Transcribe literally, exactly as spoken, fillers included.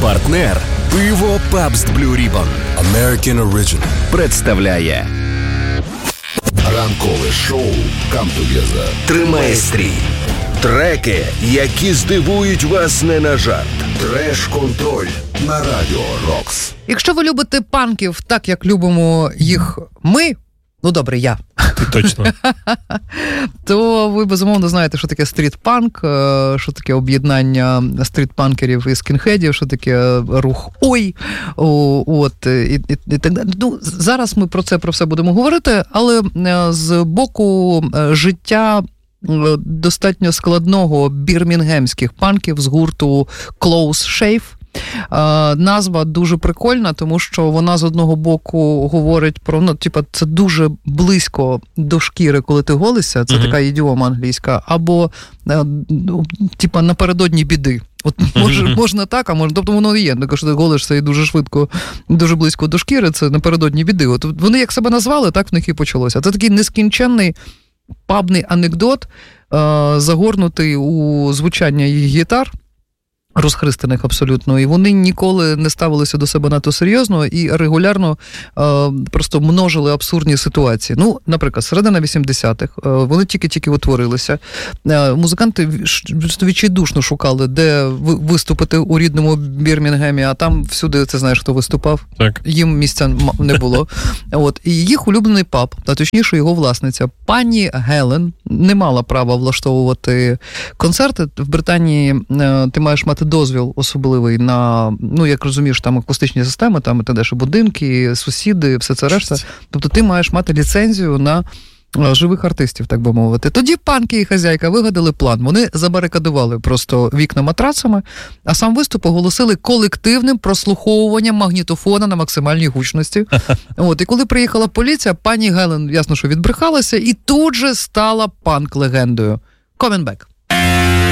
Партнер пиво Pabst Blue Ribbon American Original представляє ранкове шоу Come Together. Тримає стрій. Треки, які здивують вас не на жарт. Треш-контроль на Радіо Рокс. Якщо ви любите панків так, як любимо їх ми, ну добре, я. Ти точно. То ви, безумовно, знаєте, що таке стріт-панк, що таке об'єднання стріт-панкерів і скінхедів, що таке рух «Ой». От, і, і, і так далі. Ну, зараз ми про це, про все будемо говорити, але з боку життя достатньо складного бірмінгемських панків з гурту Close Shave. Назва дуже прикольна, тому що вона з одного боку говорить про, ну, типа, це дуже близько до шкіри, коли ти голишся, це mm-hmm. така ідіома англійська, або, ну, типа, напередодні біди. От може, mm-hmm. можна так, а можна, тобто воно і є, тому що ти голишся і дуже швидко, дуже близько до шкіри, це напередодні біди. От вони як себе назвали, так в них і почалося. Це такий нескінченний пабний анекдот, загорнутий у звучання їх гітар, розхристаних абсолютно, і вони ніколи не ставилися до себе надто серйозно і регулярно е, просто множили абсурдні ситуації. Ну, наприклад, середина вісімдесятих, е, вони тільки-тільки утворилися. Е, музиканти відчайдушно шукали, де виступити у рідному Бірмінгемі, а там всюди, ти знаєш, хто виступав. Так. Їм місця не було. От. І їх улюблений паб, а точніше його власниця, пані Гелен, не мала права влаштовувати концерти. В Британії е, ти маєш мати дозвіл особливий на, ну, як розумієш, там акустичні системи, там і те, що будинки, сусіди, все це решта. Тобто ти маєш мати ліцензію на живих артистів, так би мовити. Тоді панки і хазяйка вигадали план. Вони забарикадували просто вікна матрацами, а сам виступ оголосили колективним прослуховуванням магнітофона на максимальній гучності. От, і коли приїхала поліція, пані Гелен, ясно, що відбрехалася, і тут же стала панк-легендою. Coming back.